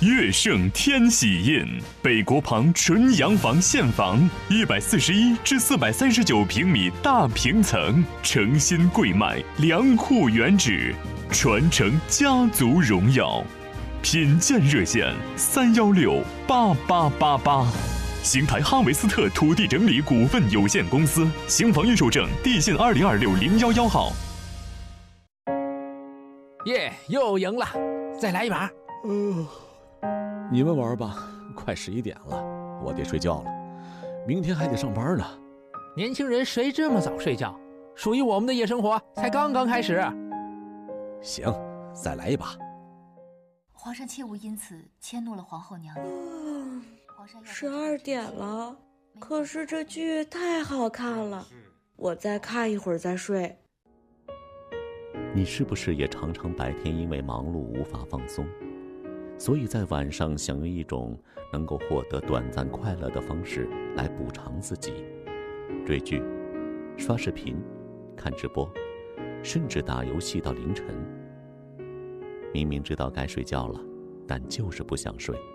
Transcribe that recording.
乐盛天喜印，北国旁纯洋房现房，141至439平米大平层，诚心贵卖，良库原址，传承家族荣耀。品鉴热线3168888。邢台哈维斯特土地整理股份有限公司，邢房预售证地信2026011号。 耶，又赢了，再来一把。 你们玩吧，快11点了，我得睡觉了，明天还得上班呢。 年轻人谁这么早睡觉？属于我们的夜生活才刚刚开始。 行，再来一把。 皇上切勿因此迁怒了皇后娘娘。 12点了，可是这剧太好看了，我再看一会儿再睡。 你是不是也常常白天因为忙碌无法放松，所以在晚上想用一种能够获得短暂快乐的方式来补偿自己？追剧、刷视频、看直播，甚至打游戏到凌晨。明明知道该睡觉了，但就是不想睡。